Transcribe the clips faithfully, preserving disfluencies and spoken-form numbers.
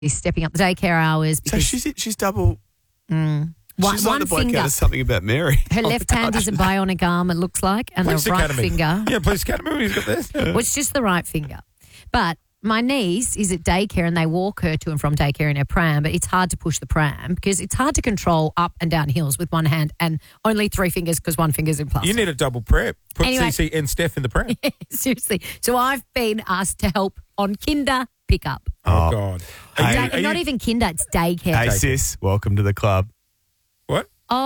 He's stepping up the daycare hours. So Because, she's she's double. mm, one, She's like one the bloke finger. out of Something About Mary. Her left hand is a bionic arm, it looks like, and Police the right Academy. finger. Yeah, Police Academy. He's got this. Well, it's just the right finger. But my niece is at daycare and they walk her to and from daycare in her pram, but it's hard to push the pram because it's hard to control up and down hills with one hand and only three fingers because one finger's in plastic. You need a double prep. Put Anyway. C C and Steph in the pram. Seriously. So I've been asked to help on kinder pickup. Oh, God. Are Hey, you- Day- are not you- even kinder, it's daycare. Hey, sis, welcome to the club. What?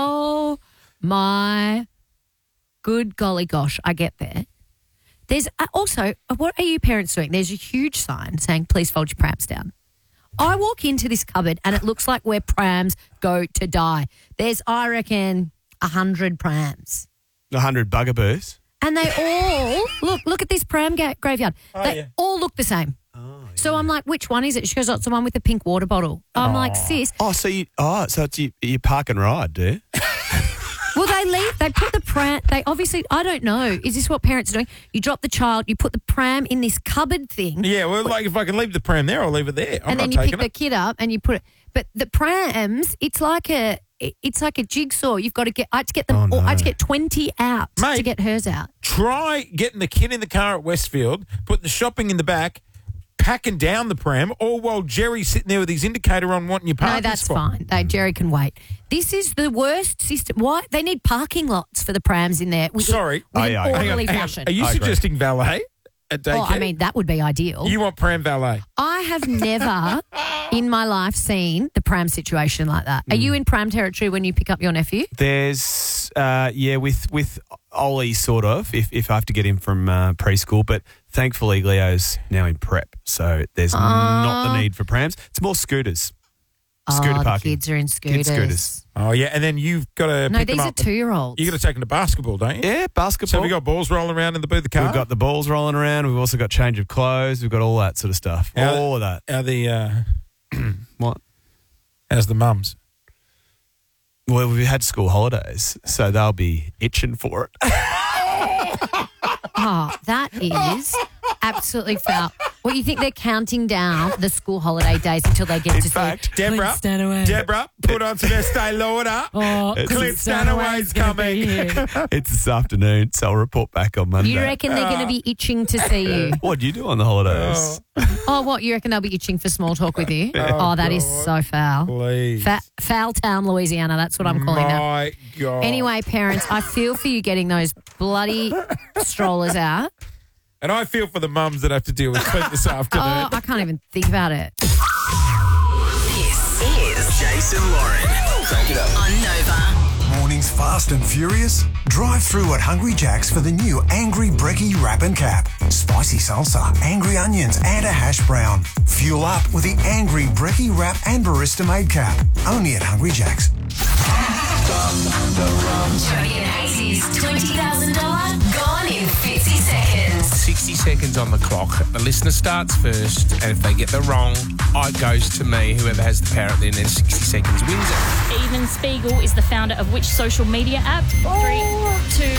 Oh, my good golly gosh, I get there. There's uh, also, uh, what are you parents doing? There's a huge sign saying, please fold your prams down. I walk into this cupboard and it looks like where prams go to die. There's, I reckon, a hundred prams. A hundred bugaboos. And they all, look, look at this pram ga- graveyard. Oh, they yeah. all look the same. So I'm like, which one is it? She goes, oh, it's the one with the pink water bottle. I'm like, sis, Oh, so you oh, so it's you, you park and ride, do you? well, they leave. They put the pram. They obviously, I don't know. Is this what parents are doing? You drop the child, you put the pram in this cupboard thing, Yeah, well, like if I can leave the pram there, I'll leave it there. I'm and then not you pick taking the it. kid up and you put it. But the prams, it's like a, it's like a jigsaw. You've got to get. I had to get them. Oh, all, I had to no. get twenty out to Mate. get hers out. Try getting the kid in the car at Westfield, putting the shopping in the back, packing down the pram, all while Jerry's sitting there with his indicator on wanting your parking No, that's spot. fine. They, Jerry can wait. This is the worst system. Why they need parking lots for the prams in there? With Sorry. with Oh, an yeah, I agree. Hang on, orderly hang on. fashion. Are you I agree. suggesting valet at daycare? Oh, I mean, that would be ideal. you want pram valet? I have never in my life seen the pram situation like that. Are you in pram territory when you pick up your nephew? There's uh, yeah, with with Ollie sort of. If if I have to get him from uh, preschool, but thankfully Leo's now in prep, so there's not the need for prams. It's more scooters. Scooter oh, parking. the kids are in Kid scooters. scooters. Oh, yeah, and then you've got to No, pick these them are up. two-year-olds. you got to take them to basketball, don't you? Yeah, So basketball. have you got balls rolling around in the boot of the car? We've got the balls rolling around. We've also got change of clothes. We've got all that sort of stuff. How- all of that. How the, uh, What? how's the mums? Well, we've had school holidays, so they'll be itching for it. Oh, that is absolutely foul. What, you think they're counting down the school holiday days until they get In to fact, see Deborah, Clint Stanaway. Deborah, put on some Estee Lauder. Oh, Clint Stanaway's coming. it's this afternoon, so I'll report back on Monday. You reckon they're going to be itching to see you? What do you do on the holidays? Oh, what, you reckon they'll be itching for small talk with you? Oh, Oh, that is God. so foul. Please. Fa- foul Town, Louisiana. That's what I'm calling that. My God. Anyway, parents, I feel for you getting those bloody strollers out. And I feel for the mums that have to deal with Clint this afternoon. Oh, I can't even think about it. This is Jason Lauren. Crank it up. on Nova. Mornings fast and furious? Drive through at Hungry Jack's for the new Angry Brekkie Wrap and Cap. Spicy salsa, angry onions and a hash brown. Fuel up with the Angry Brekkie Wrap and Barista Made Cap. Only at Hungry Jack's. Jody and Hazy's twenty thousand dollars gone in fifty seconds. sixty seconds on the clock. The listener starts first, and if they get the wrong, it goes to me. Whoever has the power at the end of sixty seconds wins it. Even Spiegel is the founder of which social media app? Three, two.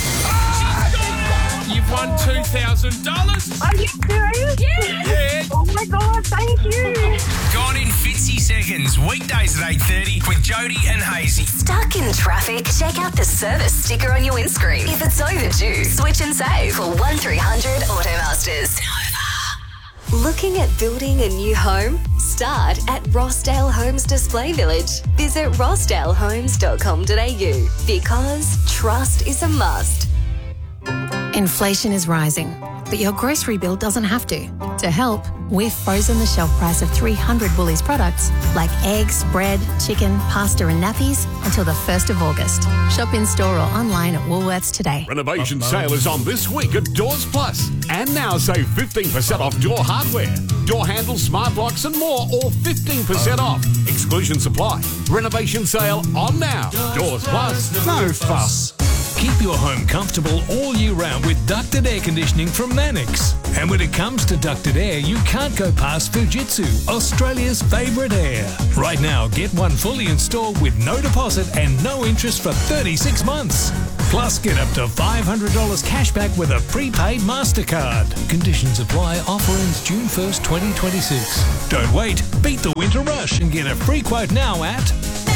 You've won two thousand dollars. Are you serious? Yeah. Oh my God, thank you. Gone in fifty seconds. Weekdays at eight thirty with Jody and Hazy. Stuck in traffic? Check out the service sticker on your windscreen. If it's overdue, switch and save for one three hundred Automasters. Nova. Looking at building a new home? Start at Rossdale Homes Display Village. Visit rossdale homes dot com dot a u because trust is a must. Inflation is rising, but your grocery bill doesn't have to. To help, we've frozen the shelf price of three hundred Woolies products like eggs, bread, chicken, pasta and nappies until the first of August. Shop in store or online at Woolworths today. Renovation sale is on this week at Doors Plus. And now save fifteen percent off door hardware, door handles, smart locks and more, all fifteen percent off. Exclusion supply. Renovation sale on now. Doors Plus. No fuss. Keep your home comfortable all year round with ducted air conditioning from Mannix. And when it comes to ducted air, you can't go past Fujitsu, Australia's favourite air. Right now, get one fully installed with no deposit and no interest for thirty-six months. Plus, get up to five hundred dollars cash back with a prepaid MasterCard. Conditions apply. Offer ends June first, twenty twenty-six. Don't wait. Beat the winter rush and get a free quote now at...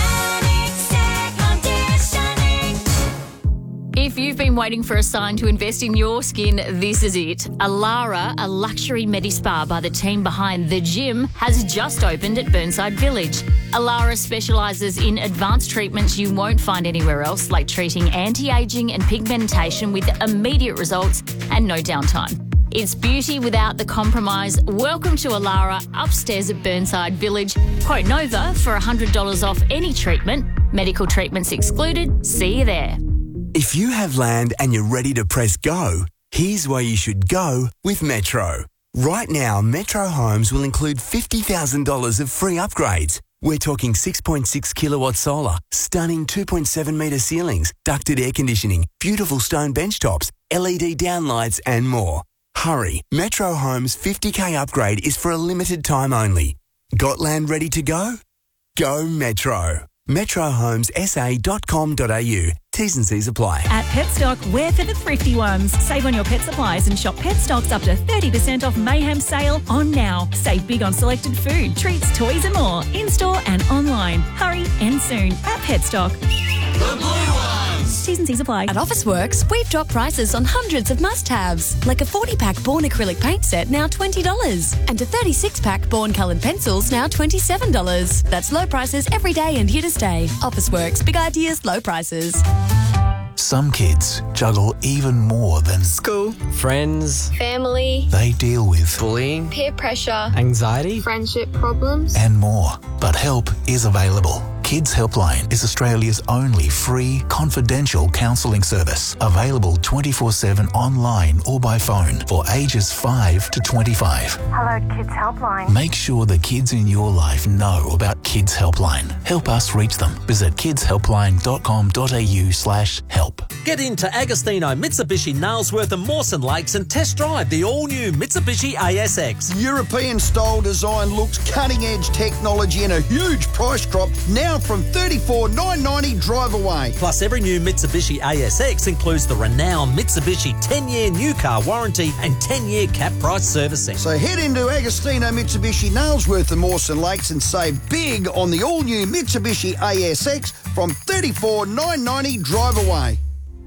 If you've been waiting for a sign to invest in your skin, this is it. Alara, a luxury medi-spa by the team behind The Gym, has just opened at Burnside Village. Alara specialises in advanced treatments you won't find anywhere else, like treating anti-aging and pigmentation with immediate results and no downtime. It's beauty without the compromise. Welcome to Alara, upstairs at Burnside Village. Quote Nova for one hundred dollars off any treatment. Medical treatments excluded. See you there. If you have land and you're ready to press go, here's where you should go with Metro. Right now, Metro Homes will include fifty thousand dollars of free upgrades. We're talking six point six kilowatt solar, stunning two point seven metre ceilings, ducted air conditioning, beautiful stone bench tops, L E D downlights and more. Hurry, Metro Homes fifty K upgrade is for a limited time only. Got land ready to go? Go Metro. metro homes s a dot com dot a u. T's and C's apply. At Petstock, we're for the thrifty ones. Save on your pet supplies and shop Petstock's up to thirty percent off Mayhem sale on now. Save big on selected food, treats, toys and more. In-store and online. Hurry and soon at Petstock. The blue ones. T's and C's apply. At Officeworks, we've dropped prices on hundreds of must-haves, like a forty-pack Born acrylic paint set, now twenty dollars, and a thirty-six pack Born coloured pencils, now twenty-seven dollars. That's low prices every day and here to stay. Officeworks, big ideas, low prices. Some kids juggle even more than school, friends, family. They deal with bullying, peer pressure, anxiety, friendship problems, and more. But help is available. Kids Helpline is Australia's only free, confidential counselling service. Available twenty-four seven online or by phone for ages five to twenty-five. Hello, Kids Helpline. Make sure the kids in your life know about Kids Helpline. Help us reach them. Visit kidshelpline dot com dot a u slash help. Get into Agostino, Mitsubishi, Nailsworth and Mawson Lakes and test drive the all-new Mitsubishi A S X. European-style design looks, cutting-edge technology and a huge price drop now from thirty-four thousand nine hundred ninety dollars drive away. Plus, every new Mitsubishi A S X includes the renowned Mitsubishi ten-year new car warranty and ten-year cap price servicing. So head into Agostino, Mitsubishi, Nailsworth and Mawson Lakes and save big on the all-new Mitsubishi A S X from thirty-four thousand nine hundred ninety dollars drive away.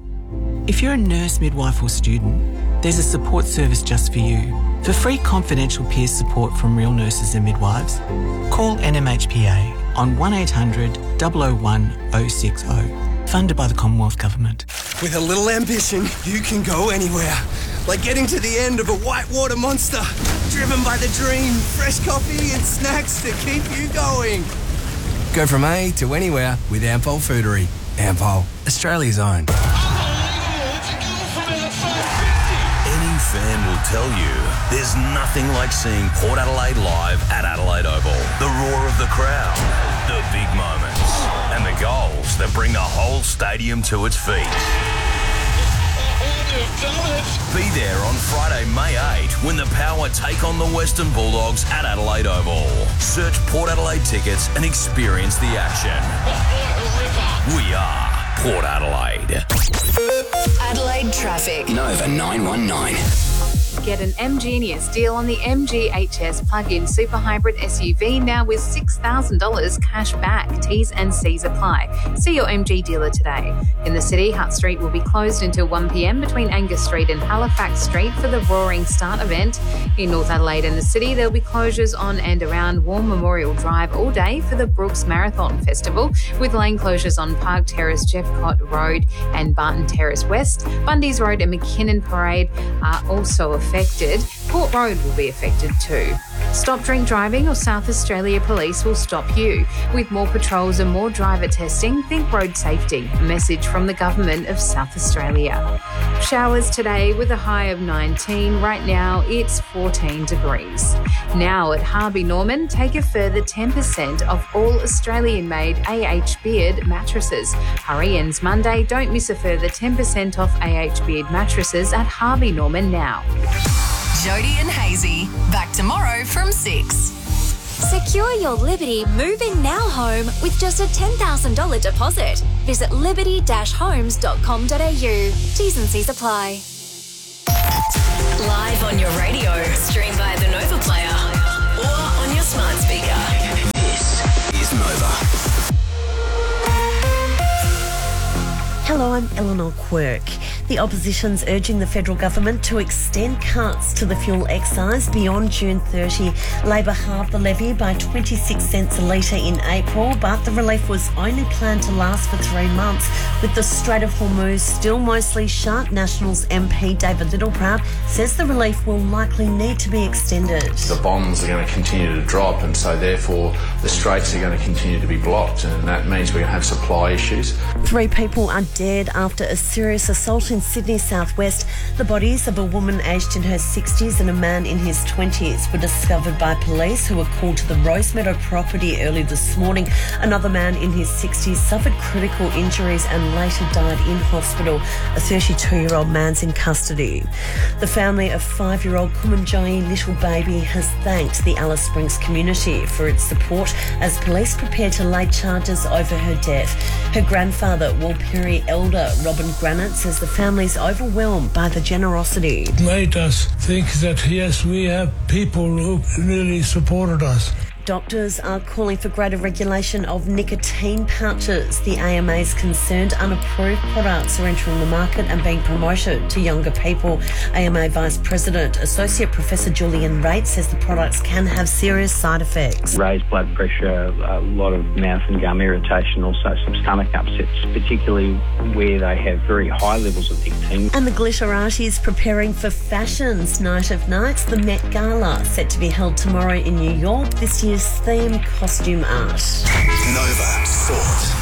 If you're a nurse, midwife or student, there's a support service just for you. For free confidential peer support from real nurses and midwives, call N M H P A on one eight hundred, double oh one, oh six oh. Funded by the Commonwealth Government. With a little ambition, you can go anywhere. Like getting to the end of a whitewater monster. Driven by the dream, fresh coffee and snacks to keep you going. Go from A to anywhere with Ampol Foodery. Ampol, Australia's own. Any fan will tell you there's nothing like seeing Port Adelaide live at Adelaide Oval. The roar of the crowd, the big moments, and the goals that bring the whole stadium to its feet. Be there on Friday, May eighth, when the Power take on the Western Bulldogs at Adelaide Oval. Search Port Adelaide tickets and experience the action. We are Port Adelaide. Adelaide traffic. Nova nine one nine. Get an M-Genius deal on the M G H S plug-in super hybrid S U V now with six thousand dollars cash back. T's and C's apply. See your M G dealer today. In the city, Hutt Street will be closed until one p.m. between Angus Street and Halifax Street for the Roaring Start event. In North Adelaide and the city, there will be closures on and around War Memorial Drive all day for the Brooks Marathon Festival, with lane closures on Park Terrace, Jeffcott Road and Barton Terrace West. Bundy's Road and McKinnon Parade are also affected. Port Road will be affected too. Stop drink driving or South Australia Police will stop you. With more patrols and more driver testing, think road safety. A message from the Government of South Australia. Showers today with a high of nineteen. Right now it's fourteen degrees. Now at Harvey Norman, take a further ten percent off all Australian-made A H Beard mattresses. Hurry ends Monday. Don't miss a further ten percent off A H Beard mattresses at Harvey Norman now. Jody and Hazy, back tomorrow from six. Secure your Liberty moving now home with just a ten thousand dollars deposit. Visit liberty dash homes dot com dot a u. T's and C's apply. Live on your radio, stream via the Nova Player or on your smart speaker. This is Nova. Hello, I'm Eleanor Quirk. The opposition's urging the federal government to extend cuts to the fuel excise beyond June thirtieth. Labor halved the levy by twenty-six cents a litre in April, but the relief was only planned to last for three months. With the Strait of Hormuz still mostly shut, Nationals M P David Littleproud says the relief will likely need to be extended. The bonds are going to continue to drop, and so therefore the straits are going to continue to be blocked, and that means we're going to have supply issues. Three people are dead after a serious assault in Sydney southwest. The bodies of a woman aged in her sixties and a man in his twenties were discovered by police who were called to the Rosemeadow property early this morning. Another man in his sixties suffered critical injuries and later died in hospital. A thirty-two-year-old man's in custody. The family of five-year-old Kumanjayi little baby has thanked the Alice Springs community for its support as police prepare to lay charges over her death. Her grandfather, Walpiri elder Robin Granite, says the family's overwhelmed by the generosity. It made us think that, yes, we have people who really supported us. Doctors are calling for greater regulation of nicotine pouches. The A M A is concerned unapproved products are entering the market and being promoted to younger people. A M A Vice President, Associate Professor Julian Raitt, says the products can have serious side effects. Raised blood pressure, a lot of mouth and gum irritation, also some stomach upsets, particularly where they have very high levels of nicotine. And the Glitterati is preparing for Fashion's Night of Nights, the Met Gala, set to be held tomorrow in New York. This year's theme, costume art. Nova Sport.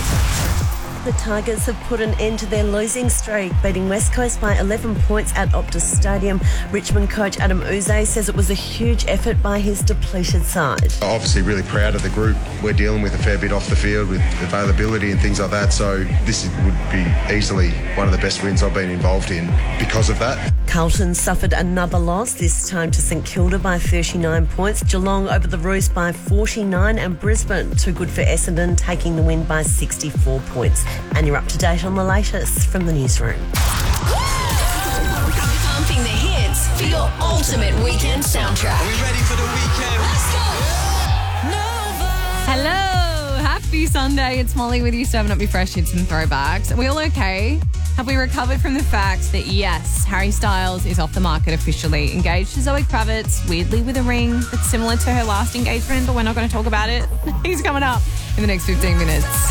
The Tigers have put an end to their losing streak, beating West Coast by eleven points at Optus Stadium. Richmond coach Adam Uze says it was a huge effort by his depleted side. Obviously really proud of the group. We're dealing with a fair bit off the field with availability and things like that, so this would be easily one of the best wins I've been involved in because of that. Carlton suffered another loss, this time to St Kilda by thirty-nine points. Geelong over the Roos by forty-nine, and Brisbane, too good for Essendon, taking the win by sixty-four points. And you're up to date on the latest from the newsroom. Pumping the hits for your ultimate weekend soundtrack. Are we ready for the weekend? Let's go! Hello, happy Sunday. It's Molly with you, serving up your fresh hits and throwbacks. Are we all okay? Have we recovered from the fact that, yes, Harry Styles is off the market officially, engaged to Zoe Kravitz, weirdly with a ring that's similar to her last engagement, but we're not going to talk about it. He's coming up in the next fifteen minutes.